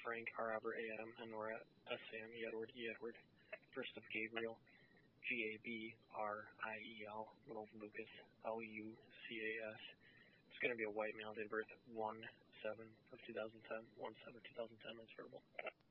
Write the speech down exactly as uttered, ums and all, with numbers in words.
Frank, R. Robert, A. M. And we're at S. Sam, E. Edward, E. Edward. First of Gabriel, G. A. B. R. I. E. L. Middle of Lucas, L. U. C. A. S. It's going to be a white male, date of birth one seven of two thousand ten, one seven two thousand ten, that's verbal.